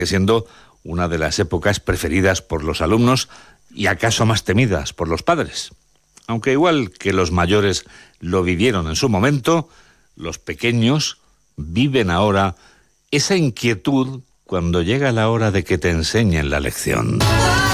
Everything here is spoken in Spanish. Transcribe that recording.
siendo una de las épocas preferidas por los alumnos y acaso más temidas por los padres. Aunque igual que los mayores lo vivieron en su momento, los pequeños viven ahora esa inquietud cuando llega la hora de que te enseñen la lección.